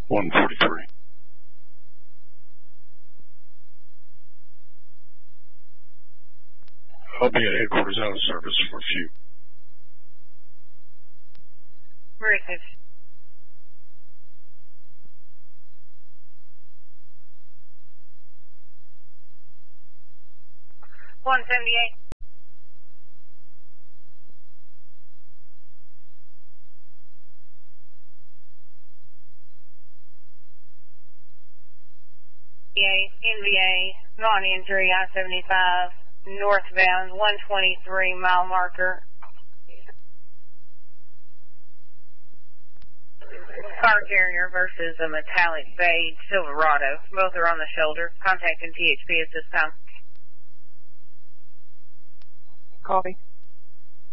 143. I'll be at headquarters out of service for a few. Where is it? $178. NVA, non-injury, I-75, northbound, 123 mile marker. Car carrier versus a metallic beige Silverado. Both are on the shoulder. Contacting THP at this time. Copy.